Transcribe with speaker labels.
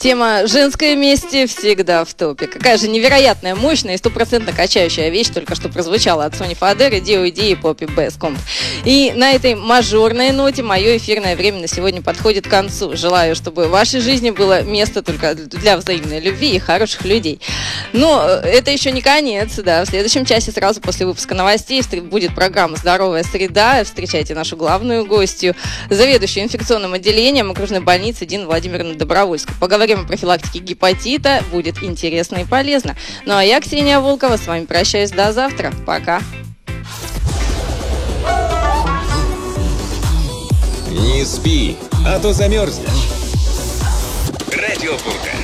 Speaker 1: Тема «Женское вместе» всегда в топе. Какая же невероятная, мощная и стопроцентно качающая вещь только что прозвучала от Сони Фадер, D.O.D. и Poppy Basscomb. И на этой мажорной ноте мое эфирное время на сегодня подходит к концу. Желаю, чтобы в вашей жизни было место только для взаимной любви и хороших людей. Но это еще не конец, да. В следующем часе сразу после выпуска новостей будет программа «Здоровая среда». Встречайте нашу главную гостью, заведующую инфекционным отделением окружной больницы Дину Владимировну Добровольскую. Поговорим о профилактике гепатита. Будет интересно и полезно. Ну а я, Ксения Волкова, с вами прощаюсь до завтра. Пока.
Speaker 2: Не спи, а то замерзнешь. Радио Бурга.